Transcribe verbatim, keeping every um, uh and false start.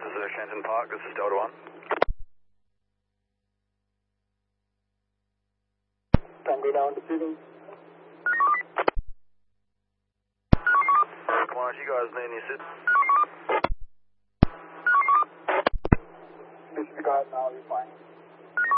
This is Shenton Park, this is Delta one. Tango down to Sydney. Come on, you guys need any assistance?